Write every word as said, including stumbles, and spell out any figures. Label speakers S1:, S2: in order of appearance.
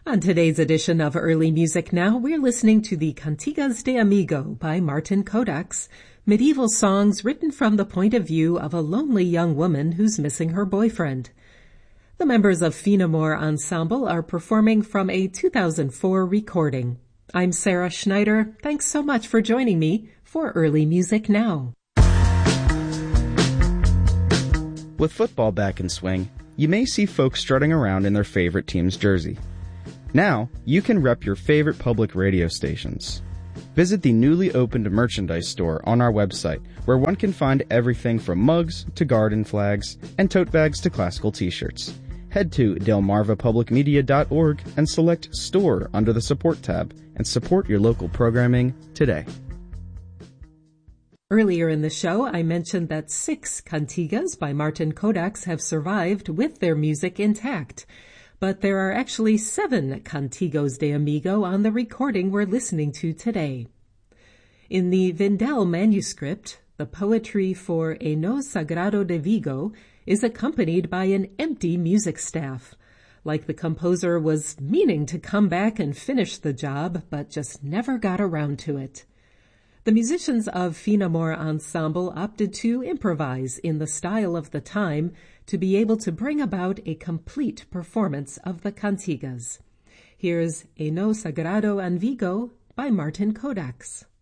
S1: On today's edition of Early Music Now, we're listening to the Cantigas de Amigo by Martin Kodax, medieval songs written from the point of view of a lonely young woman who's missing her boyfriend. The members of Finamore Ensemble are performing from a two thousand four recording. I'm Sarah Schneider. Thanks so much for joining me for Early Music Now.
S2: With football back in swing, you may see folks strutting around in their favorite team's jersey. Now, you can rep your favorite public radio stations. Visit the newly opened merchandise store on our website, where one can find everything from mugs to garden flags and tote bags to classical t-shirts. Head to delmarva public media dot org and select Store under the Support tab and support your local programming today.
S1: Earlier in the show, I mentioned that six cantigas by Martin Kodax have survived with their music intact. But there are actually seven Cantigos de Amigo on the recording we're listening to today. In the Vindel manuscript, the poetry for Eno Sagrado de Vigo is accompanied by an empty music staff, like the composer was meaning to come back and finish the job, but just never got around to it. The musicians of Finamore Ensemble opted to improvise in the style of the time to be able to bring about a complete performance of the cantigas. Here's Eno Sagrado en Vigo by Martin Kodax.